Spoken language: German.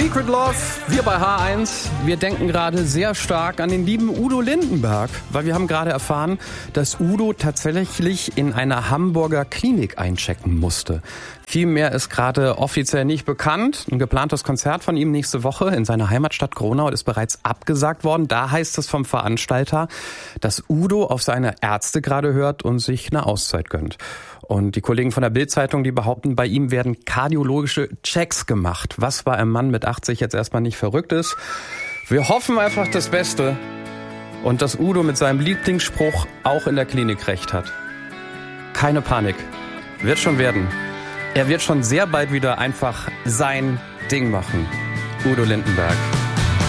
Secret Love, wir bei H1, wir denken gerade sehr stark an den lieben Udo Lindenberg, weil wir haben gerade erfahren, dass Udo tatsächlich in einer Hamburger Klinik einchecken musste. Viel mehr ist gerade offiziell nicht bekannt. Ein geplantes Konzert von ihm nächste Woche in seiner Heimatstadt Gronau ist bereits abgesagt worden. Da heißt es vom Veranstalter, dass Udo auf seine Ärzte gerade hört und sich eine Auszeit gönnt. Und die Kollegen von der Bild-Zeitung, die behaupten, bei ihm werden kardiologische Checks gemacht. Was bei einem Mann mit 80 jetzt erstmal nicht verrückt ist. Wir hoffen einfach das Beste und dass Udo mit seinem Lieblingsspruch auch in der Klinik recht hat. Keine Panik. Wird schon werden. Er wird schon sehr bald wieder einfach sein Ding machen. Udo Lindenberg.